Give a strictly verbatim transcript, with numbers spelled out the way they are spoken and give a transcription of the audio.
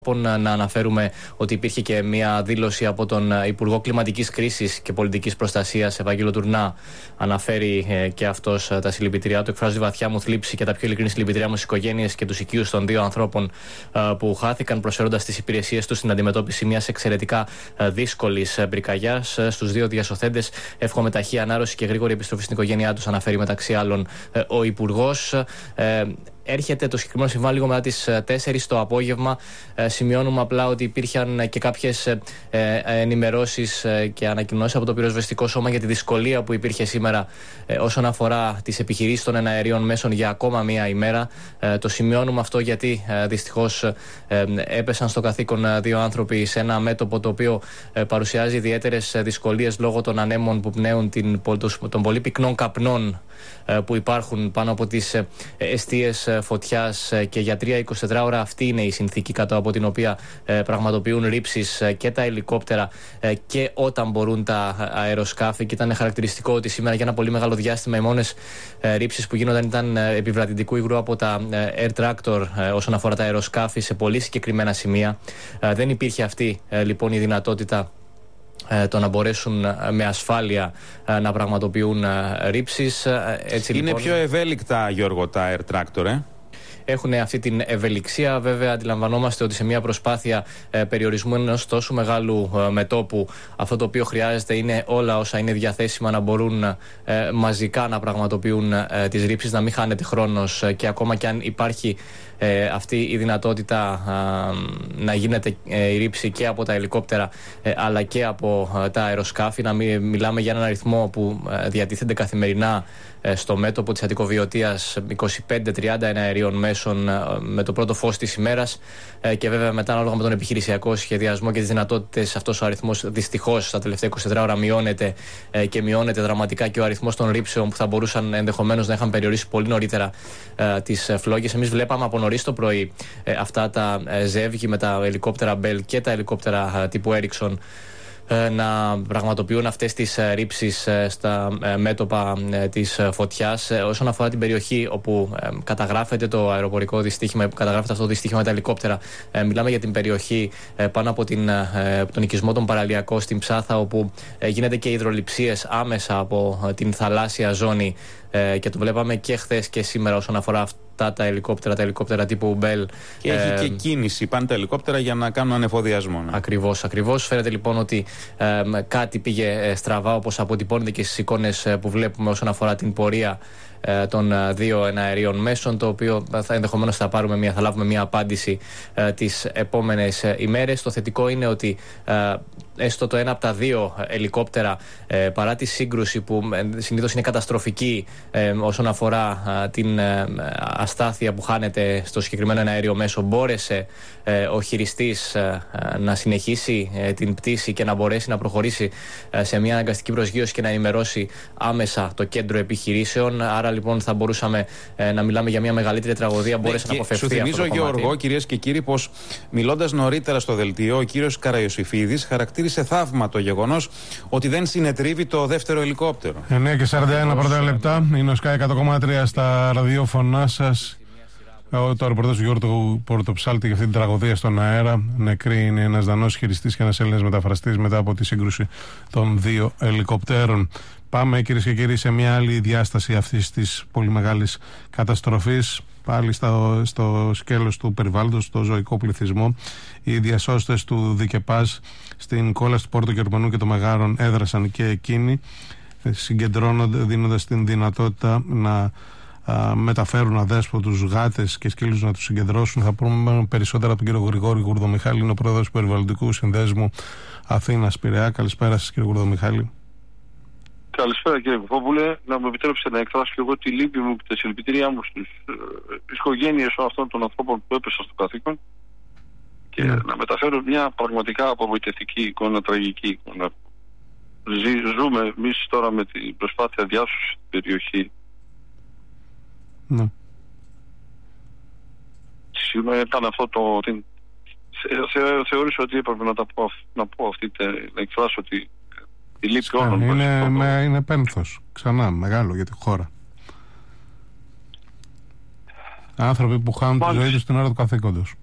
Να αναφέρουμε ότι υπήρχε και μια δήλωση από τον Υπουργό Κλιματικής Κρίσης και Πολιτικής Προστασίας, Ευαγγέλο Τουρνά. Αναφέρει ε, και αυτός τα συλληπιτήριά του. Εκφράζει βαθιά μου θλίψη και τα πιο ειλικρινή συλληπιτήριά μου στις οικογένειες και τους οικείους των δύο ανθρώπων ε, που χάθηκαν, προσφέροντας τις υπηρεσίες τους στην αντιμετώπιση μιας εξαιρετικά ε, δύσκολης ε, πυρκαγιάς. Ε, στους δύο διασωθέντες εύχομαι ταχύ ανάρρωση και γρήγορη επιστροφή στην οικογένειά τους, αναφέρει μεταξύ άλλων ε, ο Υπουργός. Ε, Έρχεται το συγκεκριμένο συμβάν λίγο μετά τις τέσσερις το απόγευμα. Ε, σημειώνουμε απλά ότι υπήρχαν και κάποιες ε, ε, ενημερώσεις ε, και ανακοινώσεις από το πυροσβεστικό σώμα για τη δυσκολία που υπήρχε σήμερα ε, όσον αφορά τις επιχειρήσεις των εναερίων μέσων για ακόμα μία ημέρα. Ε, το σημειώνουμε αυτό γιατί ε, δυστυχώς ε, έπεσαν στο καθήκον δύο άνθρωποι σε ένα μέτωπο το οποίο ε, παρουσιάζει ιδιαίτερες δυσκολίες λόγω των ανέμων που πνέουν την, των πολύ πυκνών καπνών που υπάρχουν πάνω από τις εστίες φωτιάς και για τρία με είκοσι τέσσερις ώρα. Αυτή είναι η συνθήκη κάτω από την οποία πραγματοποιούν ρήψεις και τα ελικόπτερα και όταν μπορούν τα αεροσκάφη. Και ήταν χαρακτηριστικό ότι σήμερα για ένα πολύ μεγάλο διάστημα οι μόνες ρήψεις που γίνονταν ήταν επιβραδυτικού υγρού από τα Air Tractor όσον αφορά τα αεροσκάφη σε πολύ συγκεκριμένα σημεία. Δεν υπήρχε αυτή λοιπόν η δυνατότητα το να μπορέσουν με ασφάλεια να πραγματοποιούν ρήψεις. Έτσι, είναι λοιπόν, πιο ευέλικτα, Γιώργο, τα Air Tractor, ε? Έχουν αυτή την ευελιξία. Βέβαια, αντιλαμβανόμαστε ότι σε μια προσπάθεια ε, περιορισμού ενός τόσο μεγάλου ε, μετώπου, αυτό το οποίο χρειάζεται είναι όλα όσα είναι διαθέσιμα να μπορούν ε, μαζικά να πραγματοποιούν ε, τις ρήψεις, να μην χάνεται χρόνος ε, και ακόμα και αν υπάρχει ε, αυτή η δυνατότητα ε, να γίνεται ε, η ρήψη και από τα ελικόπτερα ε, αλλά και από ε, τα αεροσκάφη, να μην μιλάμε για έναν αριθμό που ε, διατίθενται καθημερινά στο μέτωπο της Αττικοβιωτίας είκοσι πέντε τριάντα εναερίων μέσων με το πρώτο φως της ημέρας και βέβαια μετά ανάλογα με τον επιχειρησιακό σχεδιασμό και τις δυνατότητες αυτός ο αριθμός δυστυχώς στα τελευταία είκοσι τέσσερις ώρα μειώνεται και μειώνεται δραματικά και ο αριθμός των ρήψεων που θα μπορούσαν ενδεχομένως να είχαν περιορίσει πολύ νωρίτερα τις φλόγες. Εμείς βλέπαμε από νωρίς το πρωί αυτά τα ζεύγη με τα ελικόπτερα Bell και τα ελικόπτερα τύπου Ericsson να πραγματοποιούν αυτές τις ρήψεις στα μέτωπα της φωτιάς. Όσον αφορά την περιοχή όπου καταγράφεται το αεροπορικό δυστύχημα, που καταγράφεται αυτό το δυστύχημα με τα ελικόπτερα, μιλάμε για την περιοχή πάνω από την, τον οικισμό των Παραλιακών στην Ψάθα, όπου γίνεται και υδρολειψίες άμεσα από την θαλάσσια ζώνη και το βλέπαμε και χθες και σήμερα όσον αφορά αυτά τα ελικόπτερα, τα ελικόπτερα τύπου Bell. Και έχει ε, και κίνηση, πάνε τα ελικόπτερα για να κάνουν ανεφοδιασμό. Ναι. Ακριβώς, ακριβώς. Φαίνεται λοιπόν ότι ε, κάτι πήγε στραβά, όπως αποτυπώνεται και στις εικόνες που βλέπουμε όσον αφορά την πορεία ε, των δύο εναερίων μέσων, το οποίο θα, ενδεχομένως θα, πάρουμε μια, θα λάβουμε μια απάντηση ε, τις επόμενες ε, ημέρες. Το θετικό είναι ότι ε, έστω το ένα από τα δύο ελικόπτερα, ε, παρά τη σύγκρουση που ε, συνήθως είναι καταστροφική ε, όσον αφορά ε, την ε, αστάθεια που χάνεται στο συγκεκριμένο εναέριο μέσο, μπόρεσε ε, ο χειριστής ε, να συνεχίσει ε, την πτήση και να μπορέσει να προχωρήσει ε, σε μια αναγκαστική προσγείωση και να ενημερώσει άμεσα το κέντρο επιχειρήσεων. Άρα λοιπόν θα μπορούσαμε ε, να μιλάμε για μια μεγαλύτερη τραγωδία. Ναι, μπόρεσε να αποφευθεί. Σου θυμίζω, Γιώργο, κυρίες και κύριοι, πως μιλώντας νωρίτερα στο δελτίο, ο κύριος Καραϊωσηφίδης χαρακτήρισε θαύμα το γεγονός ότι δεν συνετρίβει το δεύτερο ελικόπτερο. εννιά και σαράντα ένα πρώτα λεπτά. Είναι ο Sky εκατό κόμμα τρία στα ραδιόφωνά σας. Το ρεπορτάζ του Γιώργου Πορτοψάλτη για αυτή την τραγωδία στον αέρα. Νεκροί είναι ένας Δανός χειριστής και ένας Έλληνας μεταφραστής μετά από τη σύγκρουση των δύο ελικοπτέρων. Πάμε, κυρίες και κύριοι, σε μια άλλη διάσταση αυτής της πολύ μεγάλης καταστροφής. Πάλι στο, στο σκέλος του περιβάλλοντος, στο ζωικό πληθυσμό. Οι διασώστες του Δικεπάζ στην κόλαση του Πόρτο Γερμανού και των Μεγάρων έδρασαν και εκείνοι, συγκεντρώνονται, δίνοντας την δυνατότητα να α, μεταφέρουν αδέσποτους γάτες και σκύλους να τους συγκεντρώσουν. Θα πούμε περισσότερα από τον κύριο Γρηγόρη Γουρδομιχάλη, είναι ο πρόεδρος του Περιβαλλοντικού Συνδέσμου Αθήνας Πειραιά. Καλησπέρα σας, κύριε Γουρδομιχάλη. Καλησπέρα, κύριε Κουφόπουλε. Να μου επιτρέψετε να εκφράσω και εγώ τη λύπη μου και τα συλληπιτήριά μου στις ε, οικογένειες αυτών των ανθρώπων που έπεσαν στο καθήκον και yeah. να μεταφέρω μια πραγματικά απογοητευτική εικόνα, τραγική εικόνα. Ζη, ζούμε εμείς τώρα με την προσπάθεια διάσωσης στην περιοχή. Ναι. Σήμερα ήταν αυτό το... Την, θε, θε, θεωρήσω ότι έπρεπε να, τα πω, να πω αυτή, να εκφράσω τη Είναι, με, είναι πένθος, ξανά, μεγάλο για τη χώρα. Άνθρωποι που χάνουν Μάλιστα. τη ζωή τους την ώρα του καθήκοντος.